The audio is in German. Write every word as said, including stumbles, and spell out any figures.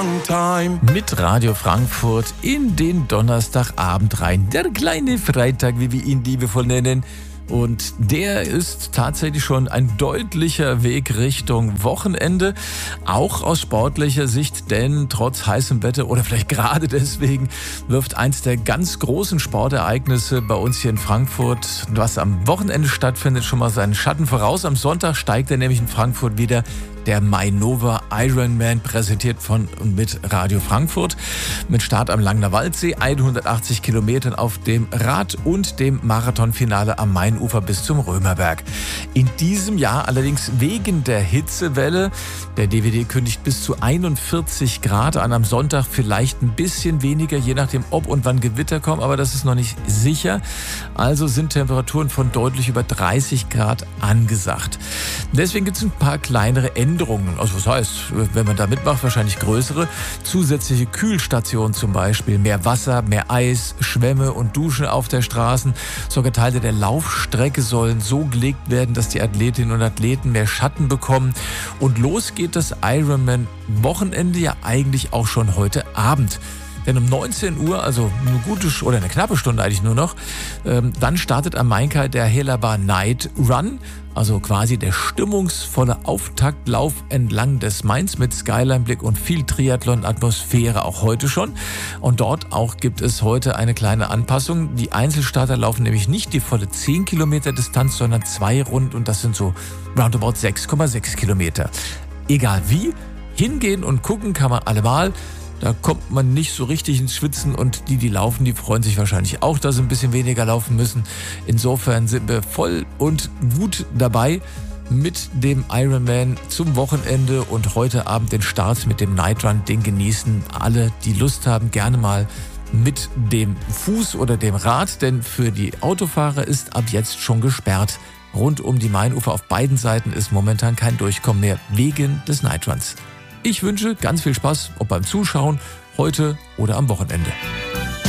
long time. Mit Radio Frankfurt in den Donnerstagabend rein. Der kleine Freitag, wie wir ihn liebevoll nennen. Und der ist tatsächlich schon ein deutlicher Weg Richtung Wochenende, auch aus sportlicher Sicht, denn trotz heißem Wetter oder vielleicht gerade deswegen wirft eins der ganz großen Sportereignisse bei uns hier in Frankfurt, was am Wochenende stattfindet, schon mal seinen Schatten voraus. Am Sonntag steigt er nämlich in Frankfurt wieder der Mainova Ironman, präsentiert von und mit Radio Frankfurt. Mit Start am Langner Waldsee, hundertachtzig Kilometern auf dem Rad und dem Marathonfinale am Mainufer bis zum Römerberg. In diesem Jahr allerdings wegen der Hitzewelle. Der D W D kündigt bis zu einundvierzig Grad an, am Sonntag vielleicht ein bisschen weniger, je nachdem ob und wann Gewitter kommen, aber das ist noch nicht sicher. Also sind Temperaturen von deutlich über dreißig Grad angesagt. Deswegen gibt es ein paar kleinere Änderungen. Also das heißt, wenn man da mitmacht, wahrscheinlich größere. Zusätzliche Kühlstationen zum Beispiel, mehr Wasser, mehr Eis, Schwämme und Duschen auf der Straße. Sogar Teile der Laufstrecke sollen so gelegt werden, dass die Athletinnen und Athleten mehr Schatten bekommen. Und los geht das Ironman-Wochenende ja eigentlich auch schon heute Abend. Denn um neunzehn Uhr, also eine gute oder eine knappe Stunde eigentlich nur noch, ähm, dann startet am Mainkai der Hellerbar Night Run, also quasi der stimmungsvolle Auftaktlauf entlang des Mains mit Skyline-Blick und viel Triathlon-Atmosphäre auch heute schon. Und dort auch gibt es heute eine kleine Anpassung. Die Einzelstarter laufen nämlich nicht die volle zehn Kilometer Distanz, sondern zwei Runden und das sind so roundabout sechs Komma sechs Kilometer. Egal wie, hingehen und gucken kann man allemal. Da kommt man nicht so richtig ins Schwitzen und die, die laufen, die freuen sich wahrscheinlich auch, dass sie ein bisschen weniger laufen müssen. Insofern sind wir voll und gut dabei mit dem Ironman zum Wochenende und heute Abend den Start mit dem Night Run. Den genießen alle, die Lust haben, gerne mal mit dem Fuß oder dem Rad, denn für die Autofahrer ist ab jetzt schon gesperrt. Rund um die Mainufer auf beiden Seiten ist momentan kein Durchkommen mehr wegen des Night Runs. Ich wünsche ganz viel Spaß, ob beim Zuschauen, heute oder am Wochenende.